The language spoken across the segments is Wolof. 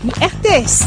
mu RTS.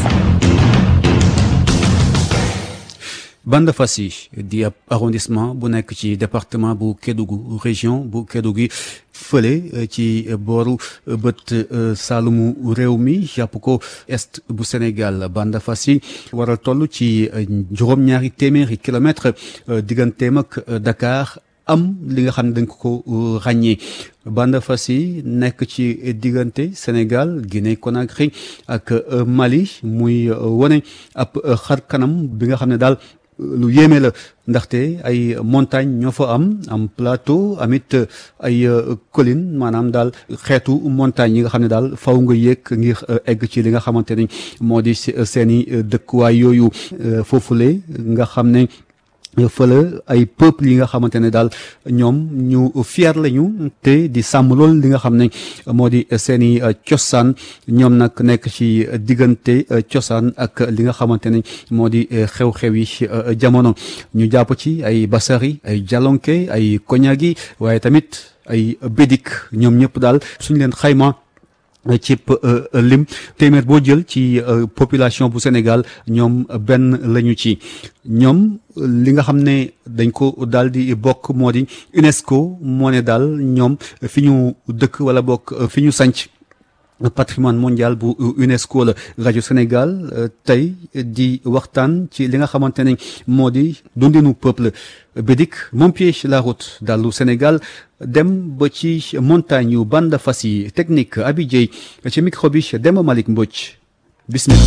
Banda Fassi di ab arrondissement bu nekk ci département bu Kédougou région bu Kédougou fële ci booru bët Saalumu réew mi jàpp ko est bu Sénégal. Banda Fassi waral toll ci juróom-ñaari téeméeri kilomètre digganteem ak Dakar am li nga xam ne dañ ko ràññee. Banda Fassi nekk ci diggante Sénégal Guinée Conakry ak Mali muy wone ab xar kanam bi nga xam ne daal lu yéeme la ndaxte ay montagne ñoo fa am plateau amit ay collines maanaam daal xeetu montagne yi nga xam ne daal faw nga yéeg ngir egg ci li nga xamante ni moo di seeni dëkkuwaay yooyu foofule nga xam ne fële ay peuple yi nga xamante ne daal ñoom ñu fier lañu te di sàmm lool li nga xam ne moo di seeni cosaan ñoom nag nekk ci diggante cosaan ak li nga xamante ne moo di xew-xew yi jamono ñu jàpp ci ay basari ay jalonke ay koñagi waaye tamit ay bédik ñoom ñëpp daal suñ leen xayma cib lim téeméer boo jël ci population bu Sénégal ñoom benn lañu ci ñoom li nga xam ne dañ ko daal di bokk moo di UNESCO moo ne daal ñoom fi ñu dëkk wala bokk fi ñu sanc patrimoine mondial bu UNESCO la. rajo Sénégal tey di waxtaan ci li nga xamante ne moo di dundinu peuple bédik mon pied la route dalu Sénégal dem ba ci montagne yu Banda Fassi technique Abi Dieye ci micro bi Demba Malick Mbodj bismillah.